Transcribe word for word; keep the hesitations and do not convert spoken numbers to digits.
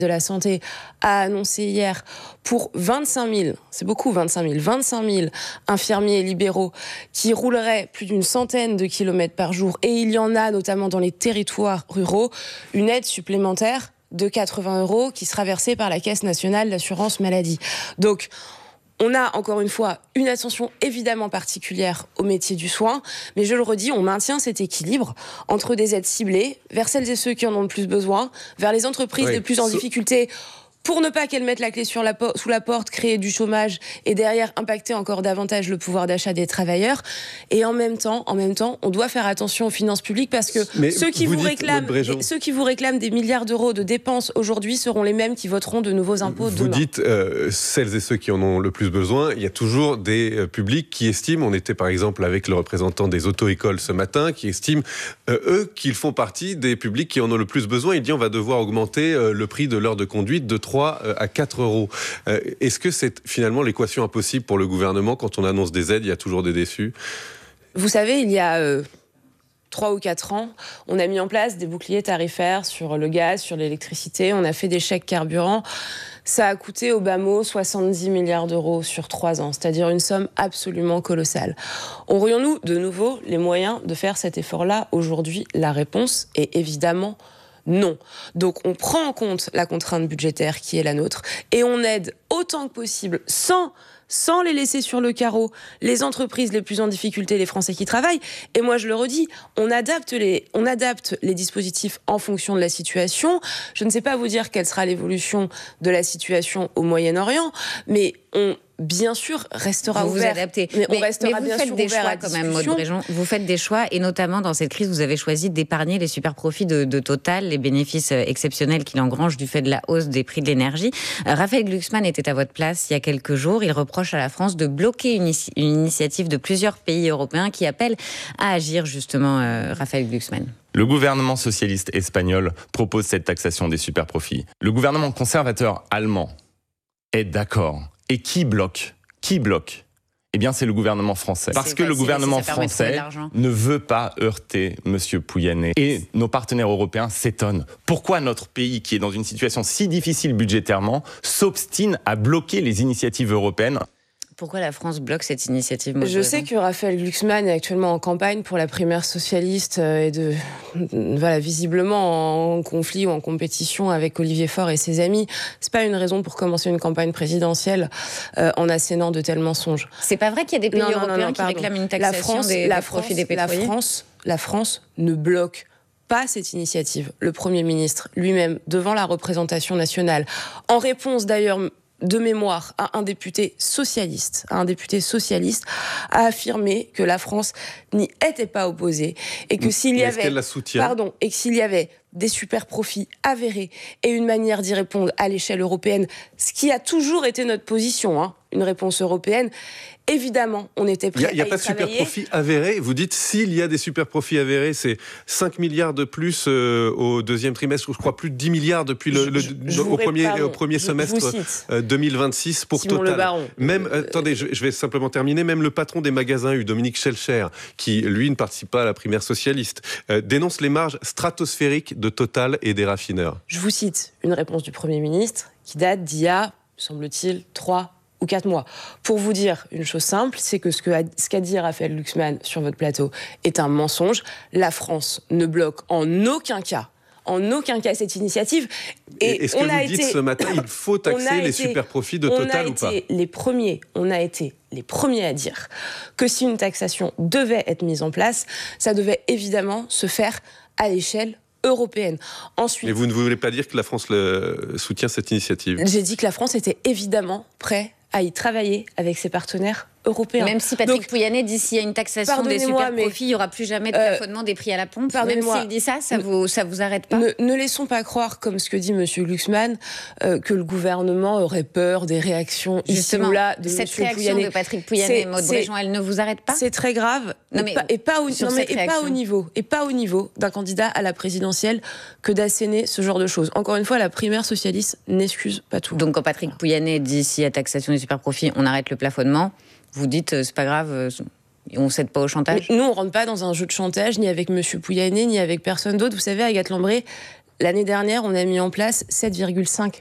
de la Santé a annoncé hier pour vingt-cinq mille, c'est beaucoup vingt-cinq mille, vingt-cinq mille infirmiers libéraux qui rouleraient plus d'une centaine de kilomètres par jour, et il y en a notamment dans les territoires ruraux, une aide supplémentaire de quatre-vingts euros qui sera versée par la Caisse nationale d'assurance maladie. Donc, on a, encore une fois, une attention évidemment particulière au métier du soin, mais je le redis, on maintient cet équilibre entre des aides ciblées vers celles et ceux qui en ont le plus besoin, vers les entreprises oui, les plus en so- difficulté, pour ne pas qu'elles mettent la clé sur la po- sous la porte, créer du chômage et derrière impacter encore davantage le pouvoir d'achat des travailleurs. Et en même temps, en même temps, on doit faire attention aux finances publiques parce que Mais ceux qui vous vous, dites, réclament, ceux qui vous réclament des milliards d'euros de dépenses aujourd'hui seront les mêmes qui voteront de nouveaux impôts vous demain. Vous dites euh, celles et ceux qui en ont le plus besoin. Il y a toujours des euh, publics qui estiment, on était par exemple avec le représentant des auto-écoles ce matin, qui estiment euh, eux qu'ils font partie des publics qui en ont le plus besoin. Il dit on va devoir augmenter euh, le prix de l'heure de conduite de trois à quatre euros. Euh, est-ce que c'est finalement l'équation impossible pour le gouvernement quand on annonce des aides, il y a toujours des déçus? Vous savez, il y a euh, trois ou quatre ans, on a mis en place des boucliers tarifaires sur le gaz, sur l'électricité, on a fait des chèques carburant. Ça a coûté au bas mot soixante-dix milliards d'euros sur trois ans, c'est-à-dire une somme absolument colossale. Aurions-nous de nouveau les moyens de faire cet effort-là aujourd'hui? La réponse est évidemment non. Donc on prend en compte la contrainte budgétaire qui est la nôtre et on aide autant que possible, sans, sans les laisser sur le carreau, les entreprises les plus en difficulté, les Français qui travaillent. Et moi je le redis, on adapte les, on adapte les dispositifs en fonction de la situation. Je ne sais pas vous dire quelle sera l'évolution de la situation au Moyen-Orient, mais on... bien sûr, restera vous ouvert. Vous adaptez. Mais, mais, on restera mais vous bien faites sûr des ouvert choix à quand même, discussion. Maud Bréjon. Vous faites des choix, et notamment dans cette crise, vous avez choisi d'épargner les super profits de, de Total, les bénéfices exceptionnels qu'il engrange du fait de la hausse des prix de l'énergie. Euh, Raphaël Glucksmann était à votre place il y a quelques jours. Il reproche à la France de bloquer une, une initiative de plusieurs pays européens qui appellent à agir justement, euh, Raphaël Glucksmann. Le gouvernement socialiste espagnol propose cette taxation des super profits. Le gouvernement conservateur allemand est d'accord. Et qui bloque ? Qui bloque ? Eh bien, c'est le gouvernement français. Parce que le gouvernement français ne veut pas heurter M. Pouyanné. Et nos partenaires européens s'étonnent. Pourquoi notre pays, qui est dans une situation si difficile budgétairement, s'obstine à bloquer les initiatives européennes ? Pourquoi la France bloque cette initiative? Je sais que Raphaël Glucksmann est actuellement en campagne pour la primaire socialiste et de, voilà, visiblement en conflit ou en compétition avec Olivier Faure et ses amis. C'est pas une raison pour commencer une campagne présidentielle euh, en assénant de tels mensonges. C'est pas vrai qu'il y a des pays non, européens non, non, qui réclament une taxation la France, des, la des France, profits des pétroliers? La France, la France ne bloque pas cette initiative. Le Premier ministre lui-même, devant la représentation nationale, en réponse d'ailleurs de mémoire à un député socialiste, à un député socialiste, a affirmé que la France n'y était pas opposée et que s'il y avait, la soutient pardon, et que s'il y avait des super profits avérés et une manière d'y répondre à l'échelle européenne, ce qui a toujours été notre position, hein, une réponse européenne, évidemment, on était prêt à y travailler. Il n'y a, a pas de super profits avérés. Vous dites, s'il y a des super profits avérés, c'est cinq milliards de plus euh, au deuxième trimestre, ou je crois plus de dix milliards depuis le, le, je, je au, premier, pardon, au premier je, semestre je deux mille vingt-six pour Simon Total. Le Baron. Même, euh, attendez, je, je vais simplement terminer. Même le patron des magasins U, Dominique Schelcher, qui lui ne participe pas à la primaire socialiste, euh, dénonce les marges stratosphériques de Total et des raffineurs. Je vous cite une réponse du Premier ministre qui date d'il y a, semble-t-il, trois ou quatre mois. Pour vous dire une chose simple, c'est que ce, que a, ce qu'a dit Raphaël Glucksmann sur votre plateau est un mensonge. La France ne bloque en aucun cas, en aucun cas cette initiative. Et est-ce que on vous a dites été, ce matin, il faut taxer les été, super profits de Total ou pas? On a été les premiers, on a été les premiers à dire que si une taxation devait être mise en place, ça devait évidemment se faire à l'échelle européenne. Ensuite, mais vous ne voulez pas dire que la France le, soutient cette initiative? J'ai dit que la France était évidemment prête à y travailler avec ses partenaires européens. Même si Patrick Donc, Pouyanné dit s'il y a une taxation des super mais, profits, il n'y aura plus jamais de plafonnement euh, des prix à la pompe. Même s'il dit ça, ça vous, ça vous arrête pas? Ne, ne laissons pas croire, comme ce que dit M. Glucksmann, euh, que le gouvernement aurait peur des réactions Justement, ici ou là de cette M. réaction Pouyanné. de Patrick Pouyanné et Maud Bréjon, elle ne vous arrête pas? C'est très grave. Non, mais et pas, et pas, au, non, mais, et pas au niveau, et pas au niveau d'un candidat à la présidentielle que d'asséner ce genre de choses. Encore une fois, la primaire socialiste n'excuse pas tout. Donc quand Patrick Pouyanné dit s'il y a taxation des super profits, on arrête le plafonnement. Vous dites, euh, c'est pas grave, euh, on ne cède pas au chantage? Mais nous, on ne rentre pas dans un jeu de chantage, ni avec M. Pouyanné, ni avec personne d'autre. Vous savez, Agathe Lambré, L'année dernière, on a mis en place sept virgule cinq